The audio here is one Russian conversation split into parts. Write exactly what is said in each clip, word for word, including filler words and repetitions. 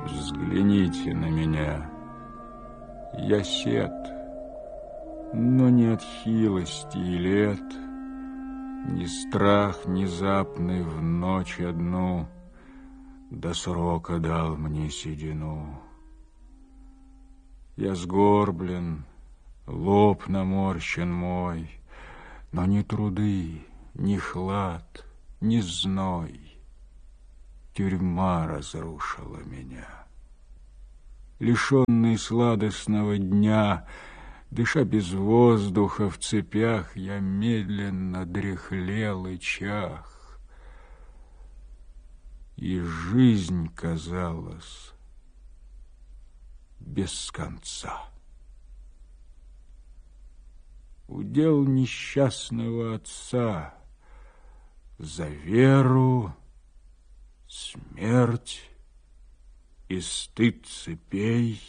Взгляните на меня. Я сед, но не от хилости и лет, ни страх внезапный в ночь одну до срока дал мне седину. Я сгорблен, лоб наморщен мой, но ни труды, ни хлад, ни зной. Тюрьма разрушила меня. Лишенный сладостного дня, дыша без воздуха в цепях, я медленно дряхлел и чах. И жизнь казалась без конца. Удел несчастного отца за веру, смерть и стыд цепей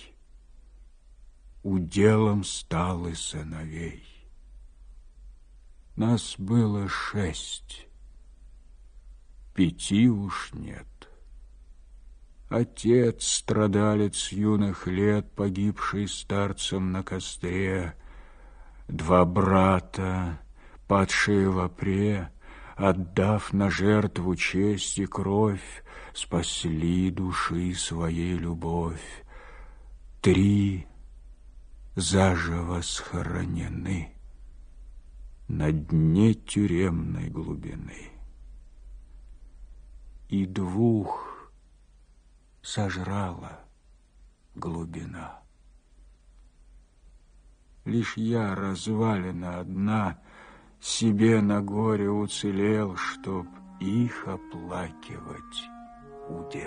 уделом стал и сыновей. Нас было шесть, пяти уж нет. Отец, страдалец юных лет, погибший старцем на костре, два брата, падшие вопре, отдав на жертву честь и кровь, спасли души своей любовь. Три заживо схоронены на дне тюремной глубины. И двух сожрала глубина. Лишь я, развалина одна, себе на горе уцелел, чтоб их оплакивать удел.